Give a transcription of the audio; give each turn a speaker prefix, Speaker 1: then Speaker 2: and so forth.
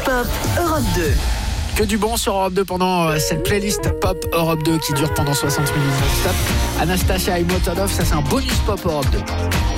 Speaker 1: Pop Europe 2.
Speaker 2: Que du bon sur Europe 2 pendant cette playlist Pop Europe 2 qui dure pendant 60 minutes non-stop. Anastasia et Motodov, ça c'est un bonus Pop Europe 2.